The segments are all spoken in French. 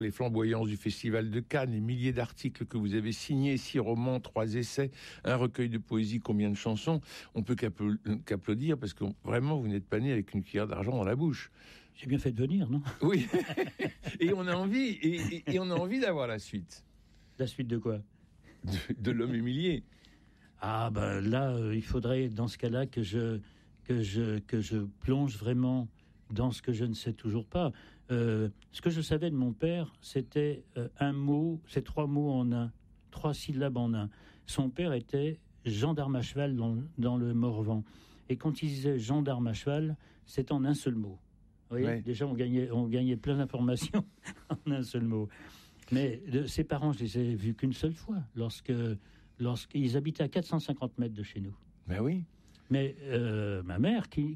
les flamboyances du Festival de Cannes, les milliers d'articles que vous avez signés, 6 romans, 3 essais, un recueil de poésie, combien de chansons, on peut qu'applaudir parce que vraiment vous n'êtes pas né avec une cuillère d'argent dans la bouche. J'ai bien fait de venir, non ? Oui, et on a envie, et on a envie d'avoir la suite. La suite de quoi ? De l'homme humilié. Ah ben là, il faudrait dans ce cas-là que je plonge vraiment dans ce que je ne sais toujours pas. Ce que je savais de mon père, c'était un mot, c'est 3 mots en un, 3 syllabes en un. Son père était gendarme à cheval dans le Morvan. Et quand il disait gendarme à cheval, c'était en un seul mot. Vous voyez, ouais. Déjà, on gagnait plein d'informations en un seul mot. Mais ses parents, je les ai vus qu'une seule fois, lorsqu'ils habitaient à 450 mètres de chez nous. Ben oui. Mais ma mère, qui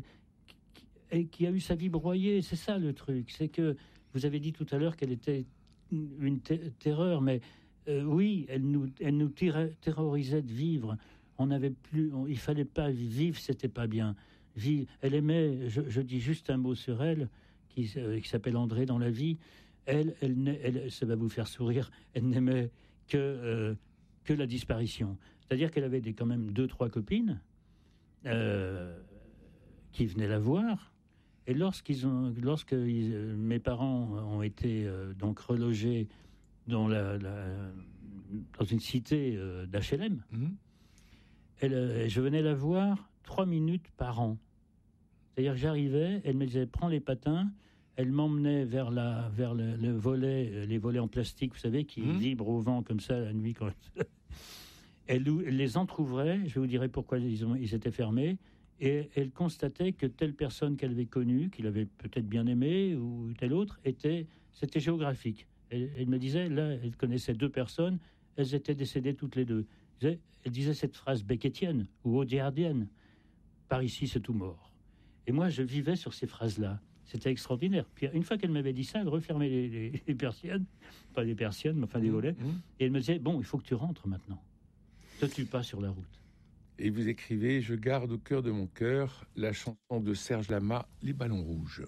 a eu sa vie broyée, c'est ça le truc. C'est que vous avez dit tout à l'heure qu'elle était une terreur, mais oui, elle nous terrorisait de vivre. On n'avait plus, il fallait pas vivre, c'était pas bien. Elle aimait, je dis juste un mot sur elle, qui s'appelle André dans la vie. Elle, ça va vous faire sourire. Elle n'aimait que la disparition. C'est-à-dire qu'elle avait quand même 2-3 copines qui venaient la voir. Et lorsque mes parents ont été donc relogés dans une cité d'HLM, je venais la voir 3 minutes par an. C'est-à-dire que j'arrivais, elle me disait « prends les patins », elle m'emmenait vers le volet, les volets en plastique, vous savez, qui vibrent au vent comme ça la nuit. Quand elle les entrouvrait, je vous dirai pourquoi ils étaient fermés, et elle constatait que telle personne qu'elle avait connue, qu'il avait peut-être bien aimée, ou telle autre, c'était géographique. Elle me disait, là, elle connaissait 2 personnes, elles étaient décédées toutes les 2. Elle disait cette phrase beckettienne, ou audiardienne, « par ici c'est tout mort ». Et moi, je vivais sur ces phrases-là. C'était extraordinaire. Puis une fois qu'elle m'avait dit ça, elle refermait les persiennes, pas les persiennes, mais enfin les volets, et elle me disait, bon, il faut que tu rentres maintenant. Ne te tue pas sur la route. Et vous écrivez « Je garde au cœur de mon cœur la chanson de Serge Lama, Les ballons rouges ».